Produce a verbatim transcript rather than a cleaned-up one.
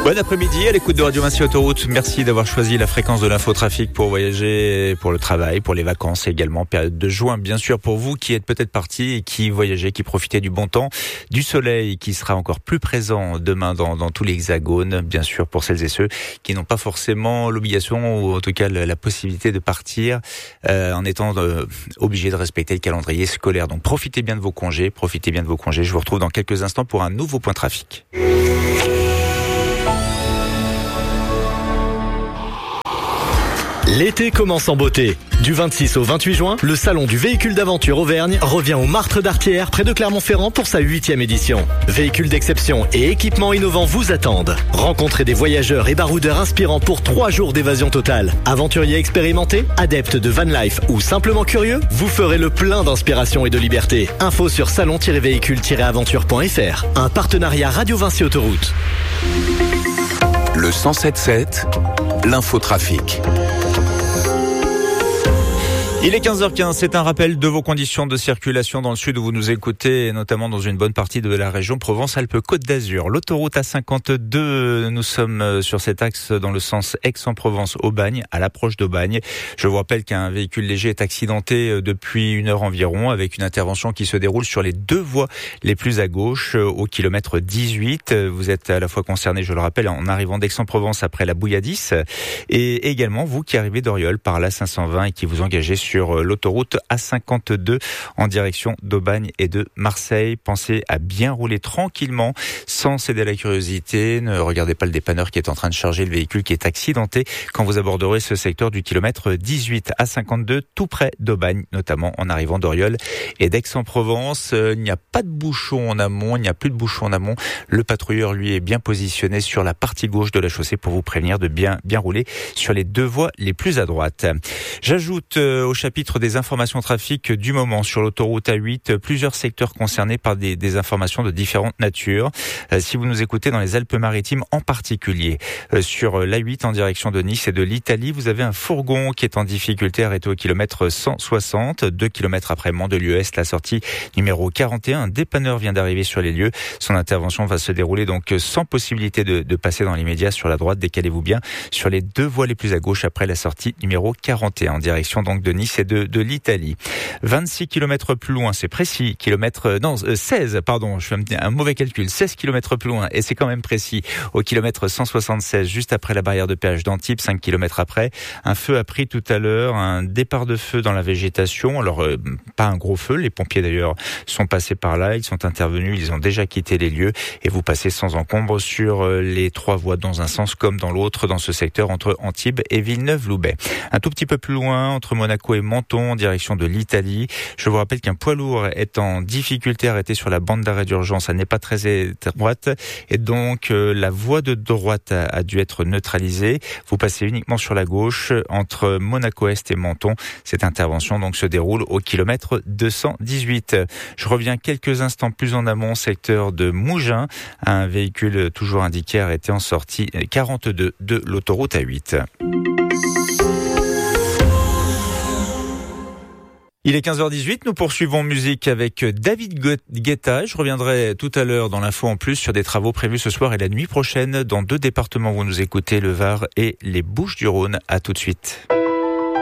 Bon après-midi à l'écoute de Radio Vinci Autoroute. Merci d'avoir choisi la fréquence de l'infotrafic pour voyager, pour le travail, pour les vacances également. Période de juin, bien sûr, pour vous qui êtes peut-être partis et qui voyagez, qui profitez du bon temps, du soleil qui sera encore plus présent demain dans, dans tous les hexagones. Bien sûr, pour celles et ceux qui n'ont pas forcément l'obligation ou en tout cas la, la possibilité de partir euh, en étant euh, obligés de respecter le calendrier scolaire. Donc profitez bien de vos congés, profitez bien de vos congés. Je vous retrouve dans quelques instants pour un nouveau point trafic. L'été commence en beauté. Du vingt-six au vingt-huit juin, le salon du véhicule d'aventure Auvergne revient au Martre d'Artière près de Clermont-Ferrand pour sa huitième édition. Véhicules d'exception et équipements innovants vous attendent. Rencontrez des voyageurs et baroudeurs inspirants pour trois jours d'évasion totale. Aventuriers expérimentés, adeptes de van life ou simplement curieux, vous ferez le plein d'inspiration et de liberté. Info sur salon tiret véhicule tiret aventure point f r. Un partenariat Radio Vinci Autoroute. Le cent sept sept, l'infotrafic. Il est quinze heures quinze, c'est un rappel de vos conditions de circulation dans le sud où vous nous écoutez, et notamment dans une bonne partie de la région Provence-Alpes-Côte d'Azur. L'autoroute A cinquante-deux, nous sommes sur cet axe dans le sens Aix-en-Provence-Aubagne, à l'approche d'Aubagne. Je vous rappelle qu'un véhicule léger est accidenté depuis une heure environ, avec une intervention qui se déroule sur les deux voies les plus à gauche, au kilomètre dix-huit. Vous êtes à la fois concerné, je le rappelle, en arrivant d'Aix-en-Provence après la Bouilladis, et également vous qui arrivez d'Oriol par la cinq cent vingt et qui vous engagez sur sur l'autoroute A cinquante-deux en direction d'Aubagne et de Marseille. Pensez à bien rouler tranquillement sans céder à la curiosité. Ne regardez pas le dépanneur qui est en train de charger le véhicule qui est accidenté quand vous aborderez ce secteur du kilomètre dix-huit A cinquante-deux, tout près d'Aubagne, notamment en arrivant d'Oriol et d'Aix-en-Provence. Il n'y a pas de bouchon en amont, il n'y a plus de bouchon en amont. Le patrouilleur, lui, est bien positionné sur la partie gauche de la chaussée pour vous prévenir de bien, bien rouler sur les deux voies les plus à droite. J'ajoute euh, au chapitre des informations trafic du moment sur l'autoroute A huit, plusieurs secteurs concernés par des, des informations de différentes natures. Euh, si vous nous écoutez dans les Alpes-Maritimes en particulier, euh, sur l'A huit en direction de Nice et de l'Italie, vous avez un fourgon qui est en difficulté arrêté au kilomètre cent soixante, deux kilomètres après Mandelieu-Est, la sortie numéro quarante et un. Un dépanneur vient d'arriver sur les lieux. Son intervention va se dérouler donc sans possibilité de, de passer dans l'immédiat sur la droite. Décalez-vous bien sur les deux voies les plus à gauche après la sortie numéro quarante et un en direction donc de Nice et de, de l'Italie. vingt-six kilomètres plus loin, c'est précis, kilomètre, non, seize, pardon, je fais un, un mauvais calcul, seize kilomètres plus loin, et c'est quand même précis, au kilomètre cent soixante-seize, juste après la barrière de péage d'Antibes, cinq kilomètres après, un feu a pris tout à l'heure, un départ de feu dans la végétation, alors euh, pas un gros feu, les pompiers d'ailleurs sont passés par là, ils sont intervenus, ils ont déjà quitté les lieux, et vous passez sans encombre sur les trois voies dans un sens comme dans l'autre, dans ce secteur entre Antibes et Villeneuve-Loubet. Un tout petit peu plus loin, entre Monaco et Menton, en direction de l'Italie. Je vous rappelle qu'un poids lourd est en difficulté arrêté sur la bande d'arrêt d'urgence. Elle n'est pas très étroite et donc euh, la voie de droite a, a dû être neutralisée. Vous passez uniquement sur la gauche entre Monaco-Est et Menton. Cette intervention donc se déroule au kilomètre deux cent dix-huit. Je reviens quelques instants plus en amont, secteur de Mougins. Un véhicule toujours indiqué arrêté en sortie quarante-deux de l'autoroute A huit. Il est quinze heures dix-huit, nous poursuivons musique avec David Guetta. Je reviendrai tout à l'heure dans l'info en plus sur des travaux prévus ce soir et la nuit prochaine dans deux départements où vous nous écoutez, le Var et les Bouches-du-Rhône. À tout de suite.